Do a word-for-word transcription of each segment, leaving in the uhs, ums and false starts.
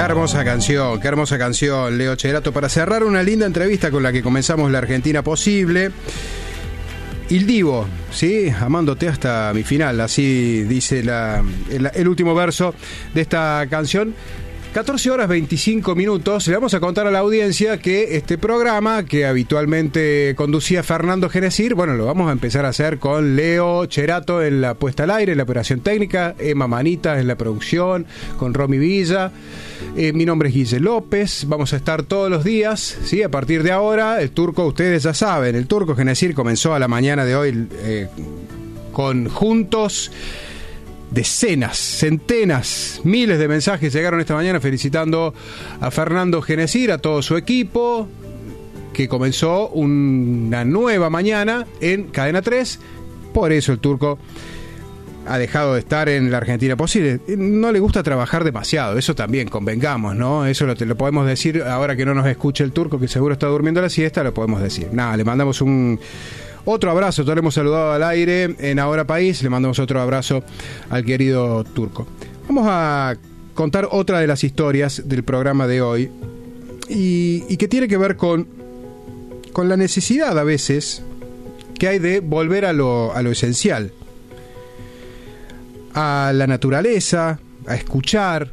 hermosa canción, qué hermosa canción, Leo Cherato, para cerrar una linda entrevista con la que comenzamos La Argentina Posible. Il Divo, ¿sí? Amándote hasta mi final, así dice la, el, el último verso de esta canción. catorce horas veinticinco minutos. Le vamos a contar a la audiencia que este programa, que habitualmente conducía Fernando Genesir, bueno, lo vamos a empezar a hacer con Leo Cherato en la puesta al aire, en la operación técnica, Emma Manita en la producción, con Romy Villa. Eh, mi nombre es Guille López. Vamos a estar todos los días, ¿sí? A partir de ahora, el turco, ustedes ya saben, el turco Genesir comenzó a la mañana de hoy eh, con Juntos. Decenas, centenas, miles de mensajes llegaron esta mañana felicitando a Fernando Genesir, a todo su equipo, que comenzó una nueva mañana en Cadena tres. Por eso el turco ha dejado de estar en La Argentina Posible. No le gusta trabajar demasiado, eso también, convengamos, ¿no? Eso lo, te lo podemos decir ahora que no nos escucha el turco, que seguro está durmiendo la siesta, lo podemos decir. Nada, le mandamos un... Otro abrazo, todos le hemos saludado al aire en Ahora País, le mandamos otro abrazo al querido turco. Vamos a contar otra de las historias del programa de hoy y, y que tiene que ver con, con la necesidad a veces que hay de volver a lo, a lo esencial, a la naturaleza, a escuchar,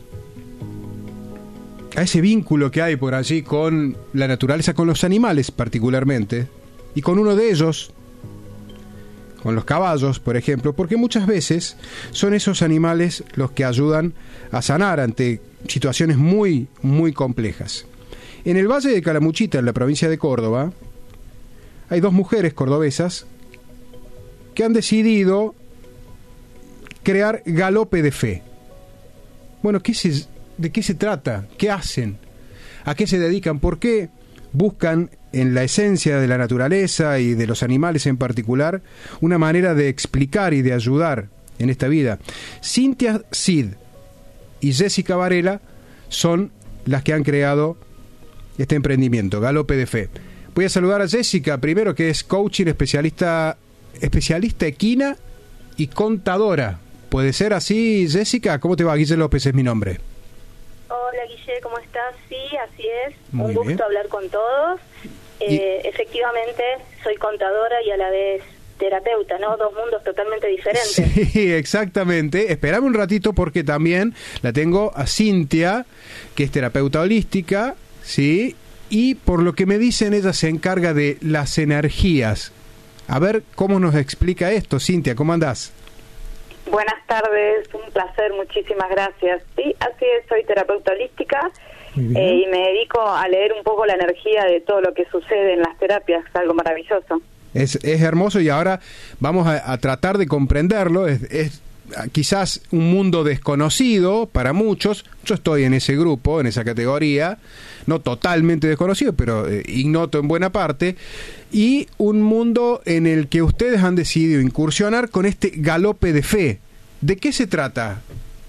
a ese vínculo que hay por allí con la naturaleza, con los animales particularmente. Y con uno de ellos, con los caballos, por ejemplo, porque muchas veces son esos animales los que ayudan a sanar ante situaciones muy, muy complejas. En el Valle de Calamuchita, en la provincia de Córdoba, hay dos mujeres cordobesas que han decidido crear Galope de Fe. Bueno, ¿qué se, ¿de qué se trata? ¿Qué hacen? ¿A qué se dedican? ¿Por qué buscan en la esencia de la naturaleza y de los animales en particular una manera de explicar y de ayudar en esta vida? Cintia Cid y Jessica Varela son las que han creado este emprendimiento, Galope de Fe. Voy a saludar a Jessica primero, que es coaching, especialista, especialista equina y contadora. ¿Puede ser así, Jessica? ¿Cómo te va? Guille López es mi nombre. Hola Guille, ¿cómo estás? Sí, así es. Muy Un gusto bien. hablar con todos. Eh, efectivamente, soy contadora y a la vez terapeuta, ¿no? Dos mundos totalmente diferentes. Sí, exactamente. Esperame un ratito porque también la tengo a Cintia, que es terapeuta holística, ¿sí? Y por lo que me dicen, ella se encarga de las energías. A ver cómo nos explica esto, Cintia, ¿cómo andás? Buenas tardes, un placer, muchísimas gracias. Sí, así es, soy terapeuta holística eh, y me dedico a leer un poco la energía de todo lo que sucede en las terapias, es algo maravilloso. Es, es hermoso y ahora vamos a, a tratar de comprenderlo. Es, es quizás un mundo desconocido para muchos. Yo estoy en ese grupo, en esa categoría, no totalmente desconocido, pero eh, ignoto en buena parte. Y un mundo en el que ustedes han decidido incursionar con este Galope de Fe. ¿De qué se trata?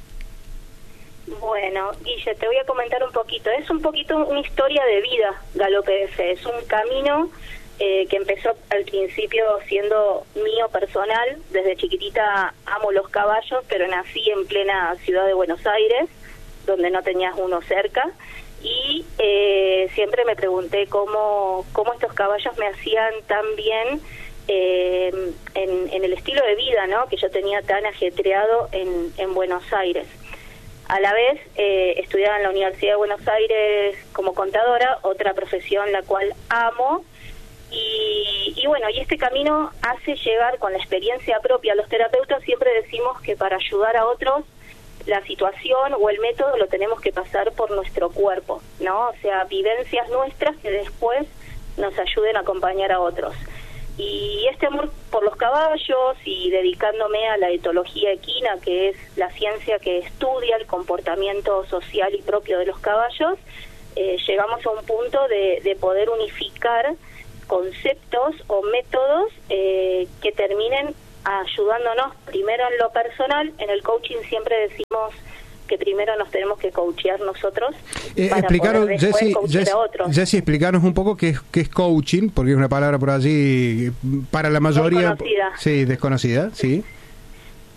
Bueno, Guille, te voy a comentar un poquito. Es un poquito una historia de vida, Galope de Fe. Es un camino eh, que empezó al principio siendo mío personal. Desde chiquitita amo los caballos, pero nací en plena ciudad de Buenos Aires, donde no tenías uno cerca. Y eh, siempre me pregunté cómo, cómo estos caballos me hacían tan bien eh, en, en el estilo de vida, ¿no?, que yo tenía tan ajetreado en, en Buenos Aires. A la vez eh, estudiaba en la Universidad de Buenos Aires como contadora, otra profesión la cual amo. Y, y bueno, y este camino hace llegar con la experiencia propia. Los terapeutas siempre decimos que para ayudar a otros, la situación o el método lo tenemos que pasar por nuestro cuerpo, ¿no? O sea, vivencias nuestras que después nos ayuden a acompañar a otros. Y este amor por los caballos y dedicándome a la etología equina, que es la ciencia que estudia el comportamiento social y propio de los caballos, eh, llegamos a un punto de, de poder unificar conceptos o métodos eh, que terminen ayudándonos primero en lo personal. En el coaching siempre decimos que primero nos tenemos que coachear nosotros eh, para explicaros, poder después Jessy, coachear Jessy, a otros. Jessy, explicaros un poco qué es, qué es coaching, porque es una palabra por allí para la mayoría desconocida. Sí, desconocida, sí.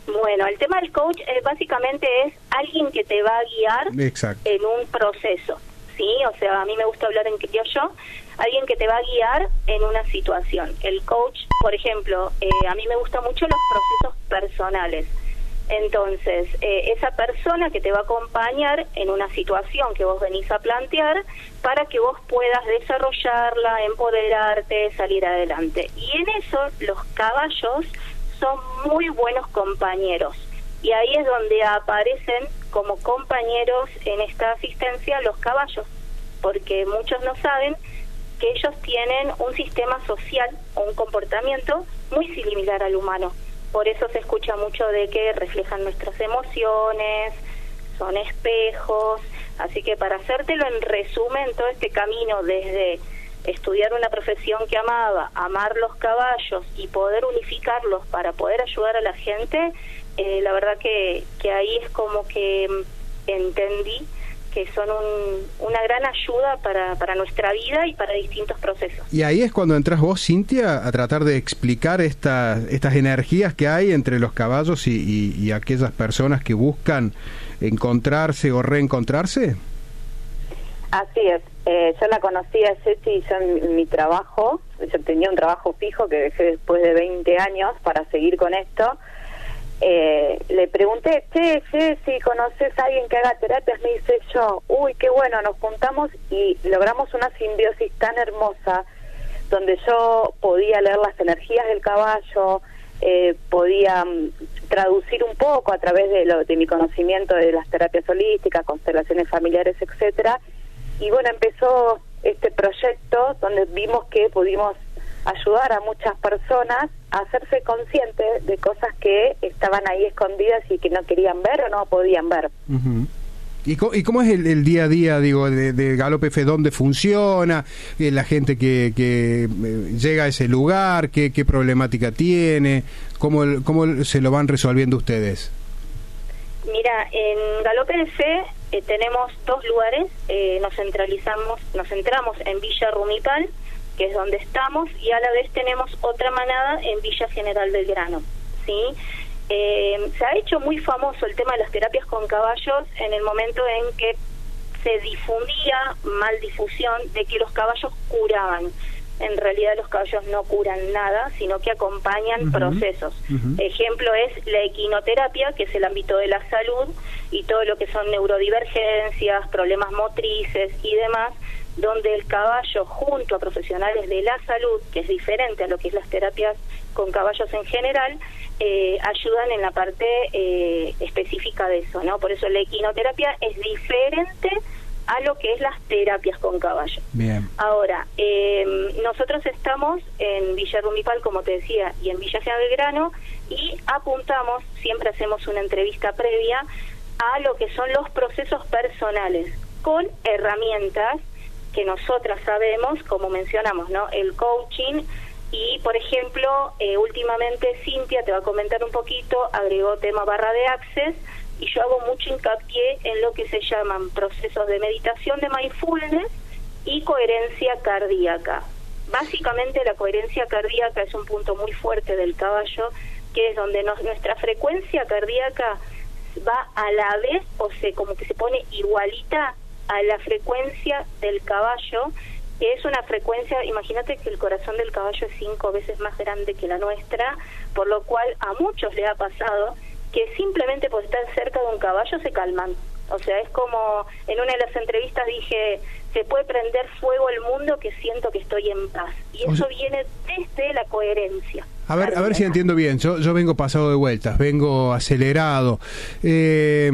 Bueno, el tema del coach eh, básicamente es alguien que te va a guiar Exacto. en un proceso, ¿sí? O sea, a mí me gusta hablar en criollo, alguien que te va a guiar en una situación. El coach, por ejemplo, eh, a mí me gustan mucho los procesos personales. Entonces, eh, esa persona que te va a acompañar en una situación que vos venís a plantear para que vos puedas desarrollarla, empoderarte, salir adelante. Y en eso los caballos son muy buenos compañeros. Y ahí es donde aparecen como compañeros en esta asistencia los caballos, porque muchos no saben que ellos tienen un sistema social o un comportamiento muy similar al humano. Por eso se escucha mucho de que reflejan nuestras emociones, son espejos. Así que para hacértelo en resumen, todo este camino desde estudiar una profesión que amaba, amar los caballos y poder unificarlos para poder ayudar a la gente, eh, la verdad que, que ahí es como que entendí que son un, una gran ayuda para, para nuestra vida y para distintos procesos. Y ahí es cuando entras vos, Cintia, a tratar de explicar esta, estas energías que hay entre los caballos y, y, y aquellas personas que buscan encontrarse o reencontrarse. Así es. Eh, yo la conocí a Ceci y yo en mi trabajo, yo tenía un trabajo fijo que dejé después de veinte años para seguir con esto. Eh, le pregunté, che, che, si conoces a alguien que haga terapias, me dice yo, uy, qué bueno, nos juntamos y logramos una simbiosis tan hermosa, donde yo podía leer las energías del caballo, eh, podía um, traducir un poco a través de, lo, de mi conocimiento de las terapias holísticas, constelaciones familiares, etcétera. Y bueno, empezó este proyecto donde vimos que pudimos ayudar a muchas personas a hacerse conscientes de cosas que estaban ahí escondidas y que no querían ver o no podían ver. Uh-huh. ¿Y, co- ¿Y cómo es el, el día a día, digo, de, de Galope F? ¿Dónde funciona? Eh, ¿La gente que, que eh, llega a ese lugar? ¿Qué, qué problemática tiene? ¿Cómo, ¿Cómo se lo van resolviendo ustedes? Mira, en Galope F eh, tenemos dos lugares, eh, nos centralizamos, nos centramos en Villa Rumipal, que es donde estamos, y a la vez tenemos otra manada en Villa General Belgrano, ¿sí? Eh, se ha hecho muy famoso el tema de las terapias con caballos en el momento en que se difundía, mal difusión, de que los caballos curaban. En realidad los caballos no curan nada, sino que acompañan uh-huh. procesos. Uh-huh. Ejemplo es la equinoterapia, que es el ámbito de la salud, y todo lo que son neurodivergencias, problemas motrices y demás, donde el caballo junto a profesionales de la salud, que es diferente a lo que es las terapias con caballos en general, eh, ayudan en la parte eh, específica de eso, ¿no? Por eso la equinoterapia es diferente a lo que es las terapias con caballo. Bien. Ahora, eh, nosotros estamos en Villa Rumipal, como te decía, y en Villa General Belgrano, y apuntamos, siempre hacemos una entrevista previa, a lo que son los procesos personales, con herramientas que nosotras sabemos, como mencionamos, ¿no? El coaching, y por ejemplo, eh, últimamente Cintia te va a comentar un poquito, agregó tema barra de access, y yo hago mucho hincapié en lo que se llaman procesos de meditación de mindfulness y coherencia cardíaca. Básicamente la coherencia cardíaca es un punto muy fuerte del caballo, que es donde nos, nuestra frecuencia cardíaca va a la vez, o sea, como que se pone igualita a la frecuencia del caballo, que es una frecuencia, imagínate que el corazón del caballo es cinco veces más grande que la nuestra, por lo cual a muchos le ha pasado que simplemente por estar cerca de un caballo se calman. O sea, es como en una de las entrevistas dije, se puede prender fuego el mundo que siento que estoy en paz. Y eso o sea, viene desde la coherencia. A ver, a ver si entiendo bien. Yo, yo vengo pasado de vueltas, vengo acelerado, eh,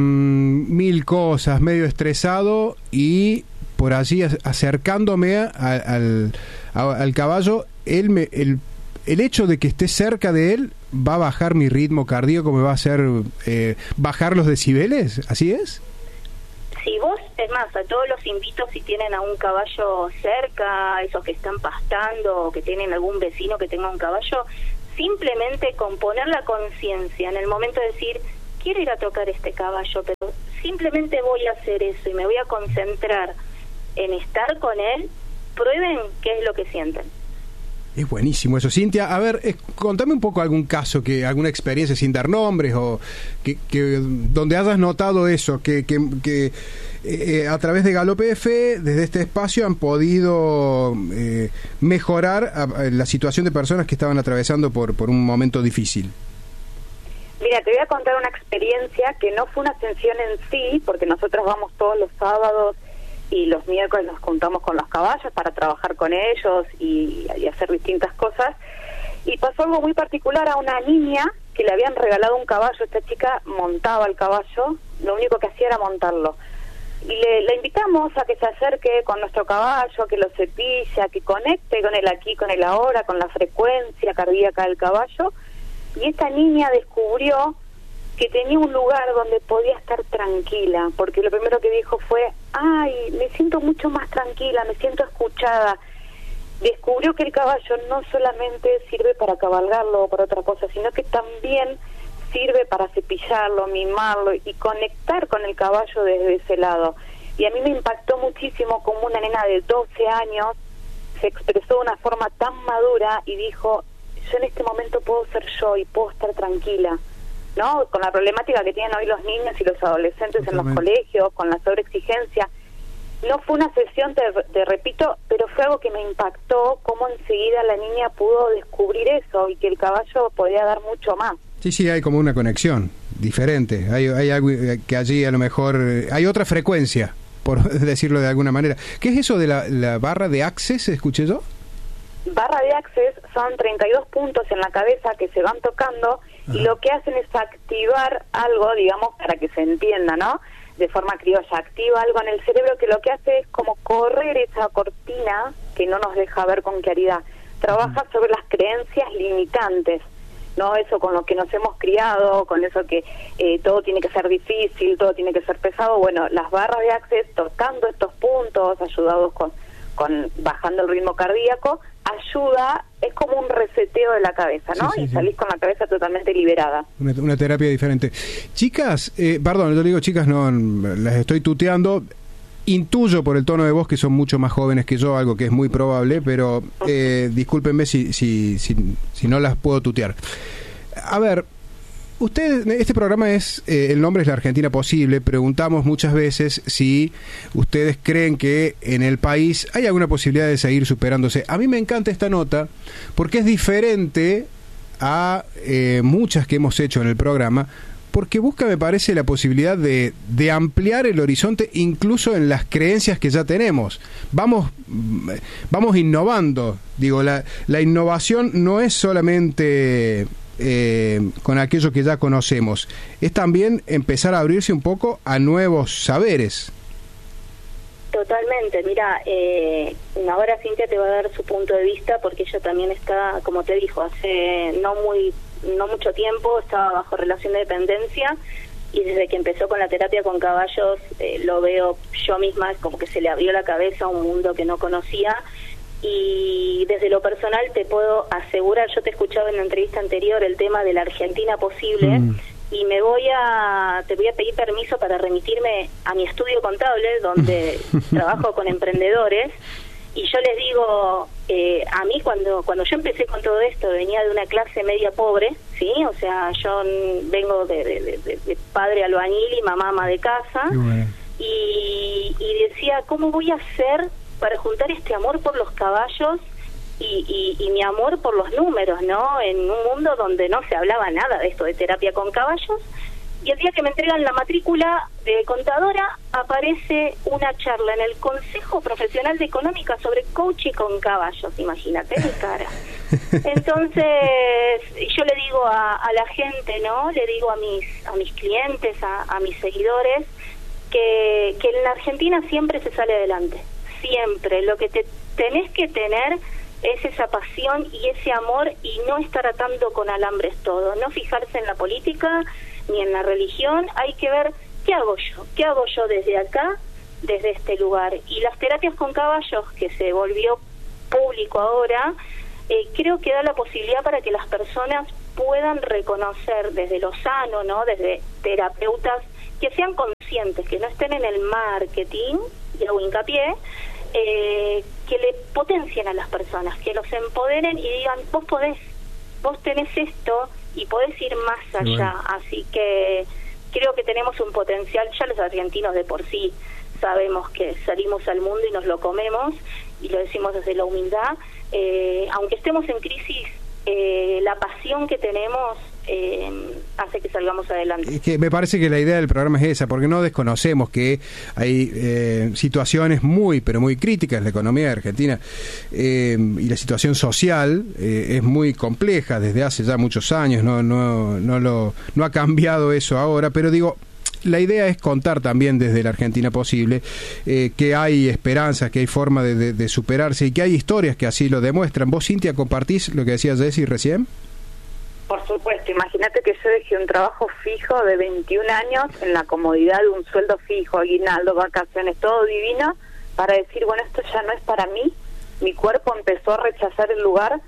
mil cosas, medio estresado, y por allí acercándome a, a, al, a, al caballo, él me, el, el hecho de que esté cerca de él va a bajar mi ritmo cardíaco, me va a hacer eh, bajar los decibeles, ¿así es? Si vos, es más, a todos los invito, si tienen a un caballo cerca, esos que están pastando, o que tienen algún vecino que tenga un caballo, simplemente con poner la conciencia en el momento de decir, quiero ir a tocar este caballo, pero simplemente voy a hacer eso y me voy a concentrar en estar con él, prueben qué es lo que sienten. Es buenísimo eso. Cintia, a ver, eh, contame un poco algún caso, que alguna experiencia sin dar nombres, o que, que donde hayas notado eso, que, que, que eh, a través de Galope F, desde este espacio, han podido eh, mejorar a, a la situación de personas que estaban atravesando por, por un momento difícil. Mira, te voy a contar una experiencia que no fue una ascensión en sí, porque nosotros vamos todos los sábados y los miércoles nos juntamos con los caballos para trabajar con ellos y, y hacer distintas cosas. Y pasó algo muy particular a una niña que le habían regalado un caballo. Esta chica montaba el caballo, lo único que hacía era montarlo. Y le, le invitamos a que se acerque con nuestro caballo, que lo cepille, que conecte con el aquí, con el ahora, con la frecuencia cardíaca del caballo. Y esta niña descubrió que tenía un lugar donde podía estar tranquila, porque lo primero que dijo fue, ay, me siento mucho más tranquila, me siento escuchada. Descubrió que el caballo no solamente sirve para cabalgarlo o para otra cosa, sino que también sirve para cepillarlo, mimarlo y conectar con el caballo desde ese lado. Y a mí me impactó muchísimo como una nena de doce años se expresó de una forma tan madura y dijo, yo en este momento puedo ser yo y puedo estar tranquila, ¿no? Con la problemática que tienen hoy los niños y los adolescentes en los colegios, con la sobreexigencia. No fue una sesión, te, te repito, pero fue algo que me impactó, cómo enseguida la niña pudo descubrir eso y que el caballo podía dar mucho más. Sí, sí, hay como una conexión diferente. Hay, hay algo que allí a lo mejor hay otra frecuencia, por decirlo de alguna manera. ¿Qué es eso de la, la barra de Access, escuché yo? Barra de Access son treinta y dos puntos en la cabeza que se van tocando. Ajá. Y lo que hacen es activar algo, digamos, para que se entienda, ¿no? De forma criolla, activa algo en el cerebro que lo que hace es como correr esa cortina que no nos deja ver con claridad. Trabaja Ajá. sobre las creencias limitantes, ¿no? Eso con lo que nos hemos criado, con eso que eh, todo tiene que ser difícil, todo tiene que ser pesado. Bueno, las barras de Access, tocando estos puntos, ayudados con, con bajando el ritmo cardíaco, ayuda, es como un reseteo de la cabeza, ¿no? Sí, sí, y salís sí. con la cabeza totalmente liberada. Una, una terapia diferente. Chicas, eh, perdón, yo digo chicas, no, las estoy tuteando. Intuyo por el tono de voz que son mucho más jóvenes que yo, algo que es muy probable, pero eh, discúlpenme si, si, si, si no las puedo tutear. A ver, ustedes, este programa es, eh, el nombre es La Argentina Posible. Preguntamos muchas veces si ustedes creen que en el país hay alguna posibilidad de seguir superándose. A mí me encanta esta nota porque es diferente a eh, muchas que hemos hecho en el programa, porque busca, me parece, la posibilidad de, de ampliar el horizonte incluso en las creencias que ya tenemos. Vamos, vamos innovando. Digo, la, la innovación no es solamente eh, con aquello que ya conocemos, es también empezar a abrirse un poco a nuevos saberes. Totalmente, mira, eh, ahora Cintia te va a dar su punto de vista porque ella también está, como te dijo, hace no muy no mucho tiempo estaba bajo relación de dependencia y desde que empezó con la terapia con caballos eh, lo veo yo misma, como que se le abrió la cabeza a un mundo que no conocía. Y desde lo personal te puedo asegurar, yo te he escuchado en la entrevista anterior el tema de la Argentina Posible, mm. y me voy a te voy a pedir permiso para remitirme a mi estudio contable donde trabajo con emprendedores. Y yo les digo, eh, a mí cuando cuando yo empecé con todo esto venía de una clase media pobre, ¿sí? O sea, yo vengo de, de, de, de padre albañil y mamá ama de casa, bueno. y, y decía, ¿cómo voy a hacer para juntar este amor por los caballos y, y, y mi amor por los números, ¿no? En un mundo donde no se hablaba nada de esto de terapia con caballos. Y el día que me entregan la matrícula de contadora, aparece una charla en el Consejo Profesional de Económica sobre coaching con caballos. Imagínate mi cara. Entonces, yo le digo a, a la gente, ¿no? Le digo a mis a mis clientes, a, a mis seguidores, que, que en la Argentina siempre se sale adelante. Siempre. Lo que te tenés que tener es esa pasión y ese amor y no estar atando con alambres todo. No fijarse en la política ni en la religión, hay que ver qué hago yo, qué hago yo desde acá, desde este lugar. Y las terapias con caballos, que se volvió público ahora, eh, creo que da la posibilidad para que las personas puedan reconocer desde lo sano, ¿no? Desde terapeutas que sean conscientes, que no estén en el marketing, y hago hincapié, eh, que le potencien a las personas, que los empoderen y digan, vos podés, vos tenés esto y podés ir más allá. Bueno. Así que creo que tenemos un potencial, ya los argentinos de por sí sabemos que salimos al mundo y nos lo comemos, y lo decimos desde la humildad. Eh, aunque estemos en crisis, eh, la pasión que tenemos eh, hace que salgamos adelante. Es que me parece que la idea del programa es esa, porque no desconocemos que hay eh, situaciones muy, pero muy críticas en la economía de Argentina, eh, y la situación social eh, es muy compleja desde hace ya muchos años, no, no, no, lo, no ha cambiado eso ahora, pero digo, la idea es contar también desde la Argentina Posible eh, que hay esperanzas, que hay forma de, de, de superarse y que hay historias que así lo demuestran. ¿Vos, Cintia, compartís lo que decía Jessy recién? Por supuesto, imagínate que yo dejé un trabajo fijo de veintiún años en la comodidad de un sueldo fijo, aguinaldo, vacaciones, todo divino, para decir, bueno, esto ya no es para mí. Mi cuerpo empezó a rechazar el lugar,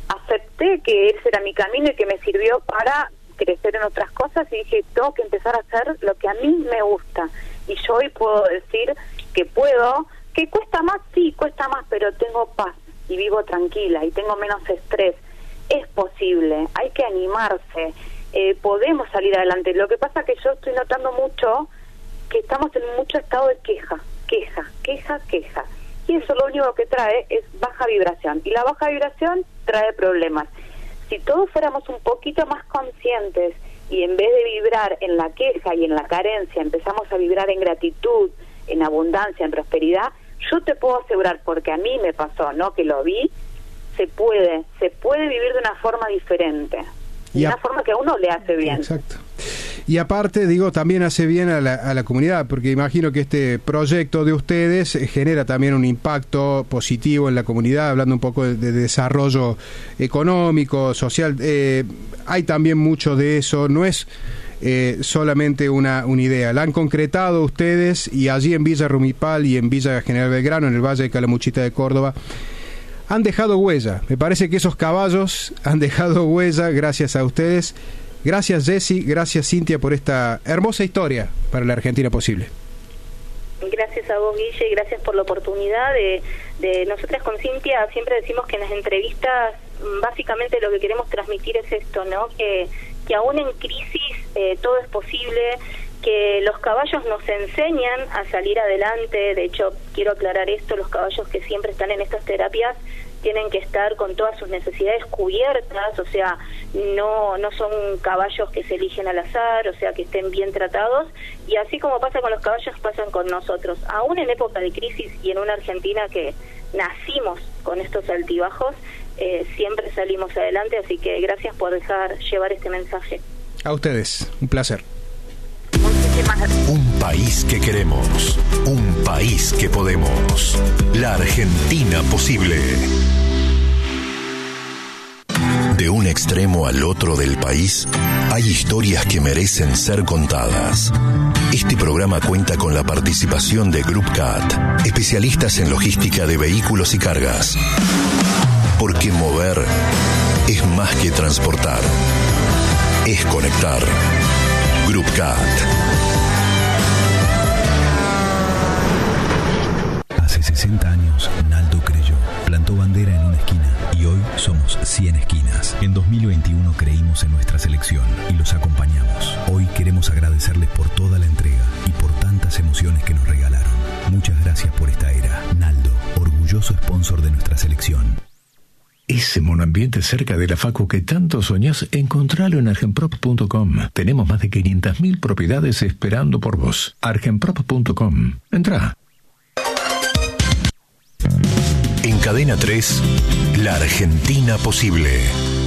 acepté que ese era mi camino y que me sirvió para crecer en otras cosas, y dije, tengo que empezar a hacer lo que a mí me gusta. Y yo hoy puedo decir que puedo, que cuesta más, sí, cuesta más, pero tengo paz y vivo tranquila y tengo menos estrés. Es posible, hay que animarse, eh, podemos salir adelante. Lo que pasa es que yo estoy notando mucho que estamos en mucho estado de queja, queja, queja, queja. Y eso lo único que trae es baja vibración. Y la baja vibración trae problemas. Si todos fuéramos un poquito más conscientes y en vez de vibrar en la queja y en la carencia, empezamos a vibrar en gratitud, en abundancia, en prosperidad, yo te puedo asegurar, porque a mí me pasó, ¿no?, que lo vi, se puede, se puede vivir de una forma diferente, de una forma que a uno le hace bien. Exacto. Y aparte, digo, también hace bien a la, a la comunidad, porque imagino que este proyecto de ustedes genera también un impacto positivo en la comunidad, hablando un poco de, de desarrollo económico, social. Eh, hay también mucho de eso, no es eh, solamente una, una idea. La han concretado ustedes, y allí en Villa Rumipal y en Villa General Belgrano, en el Valle de Calamuchita de Córdoba, han dejado huella. Me parece que esos caballos han dejado huella gracias a ustedes. Gracias, Jessy, gracias, Cintia, por esta hermosa historia para la Argentina Posible. Gracias a vos, Guille, y gracias por la oportunidad de, de... Nosotras con Cintia siempre decimos que en las entrevistas básicamente lo que queremos transmitir es esto, ¿no? Que, que aún en crisis eh, todo es posible, que los caballos nos enseñan a salir adelante. De hecho, quiero aclarar esto, los caballos que siempre están en estas terapias tienen que estar con todas sus necesidades cubiertas, o sea, no no son caballos que se eligen al azar, o sea, que estén bien tratados, y así como pasa con los caballos, pasan con nosotros. Aún en época de crisis y en una Argentina que nacimos con estos altibajos, eh, siempre salimos adelante, así que gracias por dejar llevar este mensaje. A ustedes, un placer. Un país que queremos, un país que podemos. La Argentina Posible. De un extremo al otro del país, hay historias que merecen ser contadas. Este programa cuenta con la participación de Group C A T, especialistas en logística de vehículos y cargas. Porque mover es más que transportar, es conectar. Group C A T. Hace sesenta años, Naldo creyó, plantó bandera en una esquina y hoy somos cien esquinas. En dos mil veintiuno creímos en nuestra selección y los acompañamos. Hoy queremos agradecerles por toda la entrega y por tantas emociones que nos regalaron. Muchas gracias por esta era. Naldo, orgulloso sponsor de nuestra selección. Ese monoambiente cerca de la facu que tanto soñás, encontralo en argenprop punto com. Tenemos más de quinientas mil propiedades esperando por vos. argenprop punto com. Entrá. En Cadena tres, La Argentina Posible.